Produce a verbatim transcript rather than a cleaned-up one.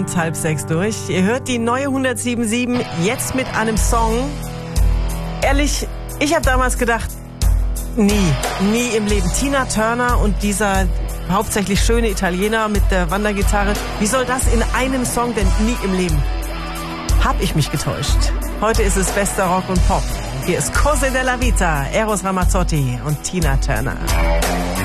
abends halb sechs durch. Ihr hört die neue hundertsieben Komma sieben jetzt mit einem Song. Ehrlich, ich habe damals gedacht, nie, nie im Leben. Tina Turner und dieser hauptsächlich schöne Italiener mit der Wandergitarre. Wie soll das in einem Song denn? Nie im Leben. Hab ich mich getäuscht. Heute ist es bester Rock und Pop. Hier ist Cose della Vita, Eros Ramazzotti und Tina Turner.